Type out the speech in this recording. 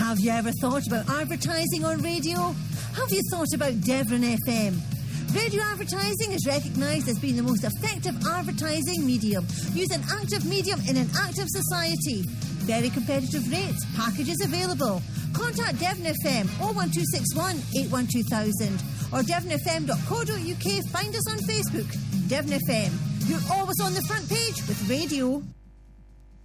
Have you ever thought about advertising on radio? Have you thought about Devon FM? Radio advertising is recognised as being the most effective advertising medium. Use an active medium in an active society. Very competitive rates. Packages available. Contact Devon FM 01261 812,000 or devonfm.co.uk. Find us on Facebook. Devon FM. You're always on the front page with radio.